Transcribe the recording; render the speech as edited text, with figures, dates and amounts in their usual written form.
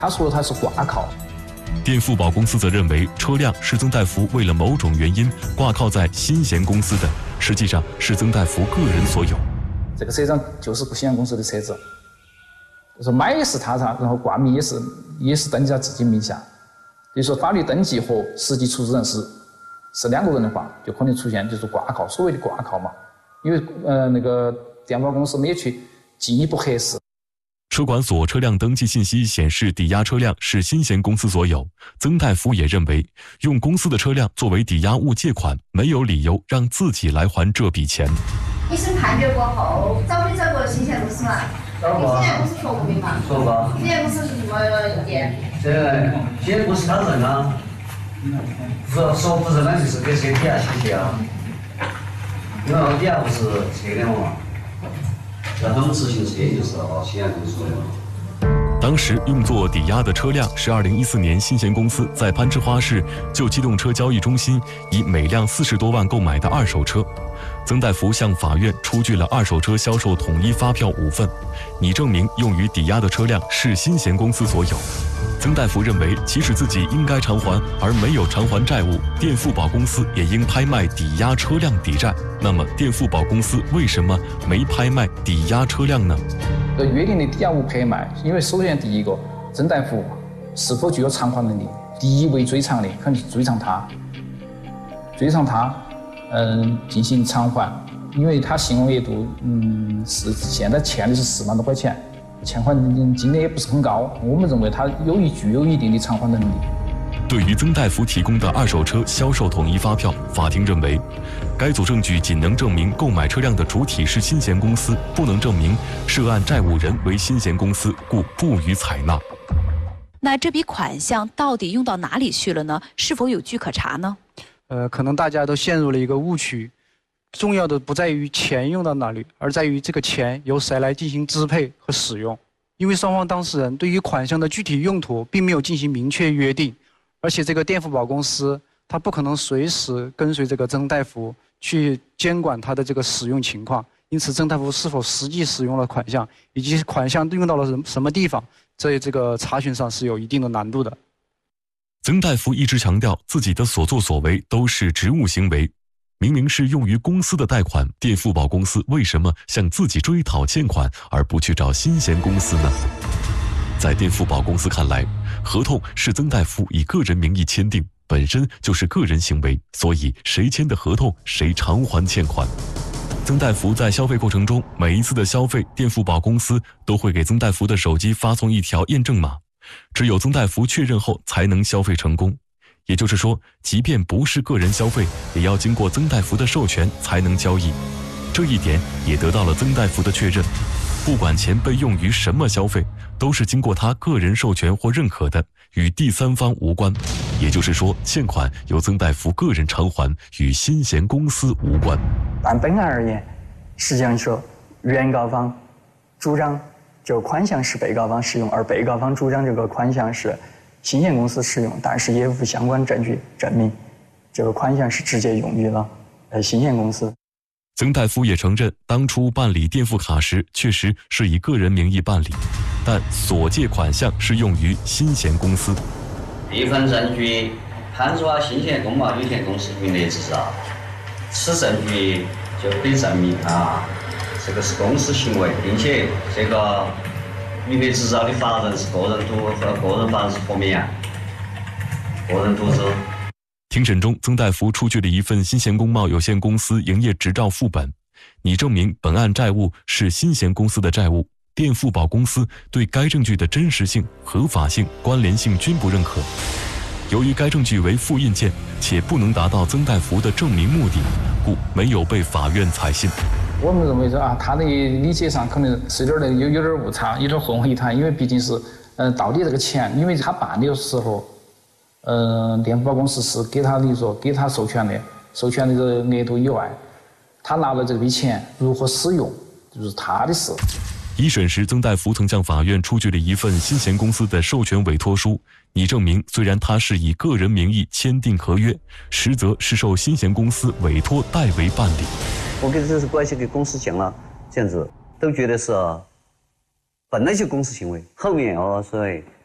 他说他是挂靠。 垫付宝公司则认为，车辆是曾大福为了某种原因挂靠在新贤公司的，实际上是曾大福个人所有。 这个车辆就是新贤公司的车子，就是买也是他，然后挂名也是登记在自己名下。比如说法律登记和实际出资人是两个人的话，就可能出现就是挂靠，所谓的挂靠嘛。因为那个电付宝公司没有去进一步核实。 车管所车辆登记信息显示，抵押车辆是新贤公司所有。曾大福也认为，用公司的车辆作为抵押物借款，没有理由让自己来还这笔钱。 一审判决过后，找没找过新贤公司嘛？ 找过。 新贤公司说过没嘛？ 说过。 新贤公司是什么意见？ 新贤公司他认啊，说不认那就是给车抵押信息啊，因为抵押物是车的嘛。那他们执行车就是新贤公司的。 当时用作抵押的车辆是2014年新贤公司在攀枝花市旧机动车交易中心以每辆40多万购买的二手车。曾大福向法院出具了二手车销售统一发票5份，拟证明用于抵押的车辆是新贤公司所有。曾大福认为，即使自己应该偿还而没有偿还债务，垫付宝公司也应拍卖抵押车辆抵债。那么，垫付宝公司为什么没拍卖抵押车辆呢？ 约定的抵押物拍卖，因为首先第一个，曾大福是否具有偿还能力？第一位追偿的肯定是追偿他，进行偿还，因为他信用额度是现在欠的是4万多块钱，欠款金额也不是很高，我们认为他具有一定的偿还能力。 对于曾大福提供的二手车销售统一发票，法庭认为，该组证据仅能证明购买车辆的主体是新贤公司，不能证明涉案债务人为新贤公司，故不予采纳。 那这笔款项到底用到哪里去了呢？是否有据可查呢？ 可能大家都陷入了一个误区，重要的不在于钱用到哪里，而在于这个钱由谁来进行支配和使用。因为双方当事人对于款项的具体用途并没有进行明确约定，而且这个垫付宝公司它不可能随时跟随这个曾大福去监管它的这个使用情况，因此曾大福是否实际使用了款项，以及款项用到了什么地方，在这个查询上是有一定的难度的。 曾大福一直强调自己的所作所为都是职务行为，明明是用于公司的贷款，垫付宝公司为什么向自己追讨欠款而不去找新贤公司呢？在垫付宝公司看来，合同是曾大福以个人名义签订，本身就是个人行为，所以谁签的合同谁偿还欠款。曾大福在消费过程中，每一次的消费，垫付宝公司都会给曾大福的手机发送一条验证码，只有曾大福确认后才能消费成功。也就是说，即便不是个人消费，也要经过曾大福的授权才能交易。这一点也得到了曾大福的确认，不管钱被用于什么消费，都是经过他个人授权或认可的，与第三方无关。也就是说，欠款由曾大福个人偿还，与新贤公司无关。 按本案而言，实际上说，原告方主张这个款项是被告方使用，而被告方主张这个款项是新贤公司使用，但是也无相关证据证明这个款项是直接用于了新贤公司。 曾大福也承认，当初办理垫付卡时确实是以个人名义办理，但所借款项是用于新贤公司。 一份证据攀枝花新贤工贸有限公司名列执照，此证据就可以证明这个是公司行为，并且这个名列执照的法人是个人独和个人法人是合名个人独资。 庭审中，曾大福出具了一份新贤工贸有限公司营业执照副本，拟证明本案债务是新贤公司的债务。垫付宝公司对该证据的真实性、合法性、关联性均不认可。由于该证据为复印件，且不能达到曾大福的证明目的，故没有被法院采信。 我们认为说他的理解上可能是有点误差，有点混为一谈，因为毕竟是到底这个钱，因为他办的时候，垫付宝公司是给他授权的这个额度以外，他拿了这笔钱如何使用，就是他的事。 一审时，曾大福曾向法院出具了一份新贤公司的授权委托书，拟证明虽然他是以个人名义签订合约，实则是受新贤公司委托代为办理。 我给这是关系给公司讲了，这样子都觉得是本来就公司行为，后面所以